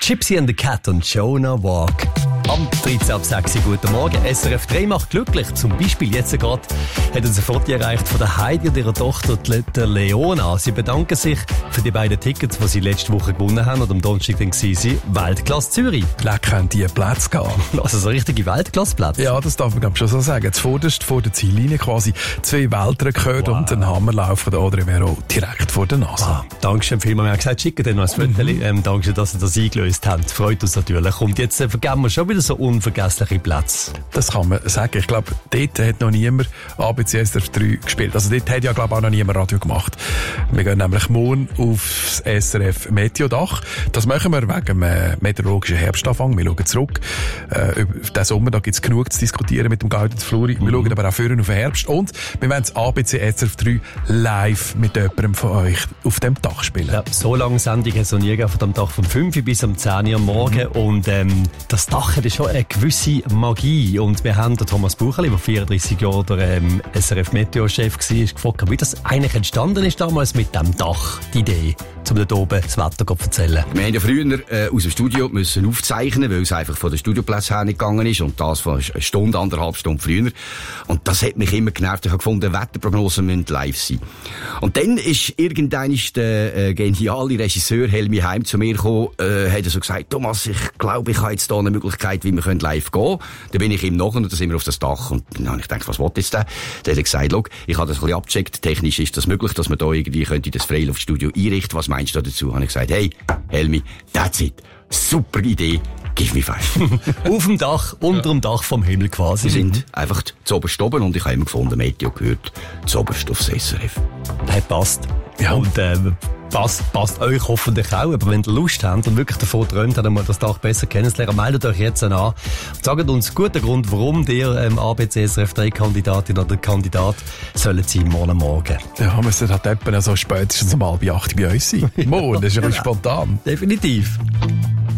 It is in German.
Gypsy and the Cat und Jonah Walk. Am 13 ab 6 Uhr, guten Morgen. SRF 3 macht glücklich. Zum Beispiel jetzt gerade hat uns ein Foto erreicht von der Heidi und ihrer Tochter, der Leona. Sie bedanken sich für die beiden Tickets, die sie letzte Woche gewonnen haben. Und am Donnerstag dann waren sie Weltklasse Zürich. Vielleicht können die Plätze gehen. Also so richtige Weltklasse-Plätze. Ja, das darf man glaube ich schon so sagen. Zuvorderst vor der Ziellinie quasi 2 Weltrekorde und ein Hammerlauf von der Audrey Mero direkt vor der Nase. Ah, Dankeschön vielmals. Wir haben gesagt, schicken dir noch ein Foto. Dankeschön, dass ihr das eingelöst habt. Freut uns natürlich. Und jetzt vergeben wir schon wieder so unvergessliche Plätze. Das kann man sagen. Ich glaube, dort hat noch niemand ABC SRF 3 gespielt. Also dort hat ja, glaube ich, auch noch niemand Radio gemacht. Wir gehen nämlich morgen aufs SRF Meteodach. Das machen wir wegen dem meteorologischen Herbstanfang. Wir schauen zurück. Über diesen Sommer, da gibt es genug zu diskutieren mit dem Guidance Fluri. Wir schauen aber auch vorher auf den Herbst. Und wir wollen das ABC SRF 3 live mit jemandem von euch auf dem Dach spielen. Ja, so lange Sendung hat es noch nie gegeben, von dem Dach von 5 bis um 10 Uhr am Morgen. Und das Dach hat schon eine gewisse Magie. Und wir haben den Thomas Bucheli, der 34 Jahre der SRF Meteo-Chef war, gefragt, wie das eigentlich entstanden ist damals mit dem Dach, die Idee, um dort oben das Wetter zu erzählen. Wir haben ja früher aus dem Studio müssen aufzeichnen, weil es einfach von den Studioplätzen her nicht gegangen ist und das von eine Stunde, 1,5 Stunden früher. Und das hat mich immer genervt. Ich habe gefunden, Wetterprognosen müssen live sein. Und dann ist irgendwann der geniale Regisseur Helmi Heim zu mir gekommen, hat so gesagt, Thomas, ich glaube, ich habe jetzt hier eine Möglichkeit, wie wir live gehen können. Dann bin ich ihm nach und dann sind wir auf das Dach. Und dann habe ich gedacht, was will jetzt der? Dann hat er gesagt, schau, ich habe das ein bisschen abgecheckt. Technisch ist das möglich, dass man da irgendwie könnte das Freiluftstudio einrichten. Was meinst du dazu? Habe ich gesagt, hey, Helmi, that's it. Super Idee. Give me 5. Auf dem Dach, unter dem Dach vom Himmel quasi. Wir sind einfach zuoberst oben und ich habe immer gefunden, Meteo gehört zuoberst aufs SRF. Das passt. Ja. Und passt euch hoffentlich auch. Aber wenn ihr Lust habt und wirklich davon träumt, einmal das Dach besser kennenzulernen, meldet euch jetzt an und sagt uns guten Grund, warum ihr ABC SRF 3 Kandidatin oder Kandidat sollen sein morgen. Ja, wir sollten halt etwa so spätestens um 7:30 bei uns sein. Morgen, das ist ein bisschen spontan. Definitiv.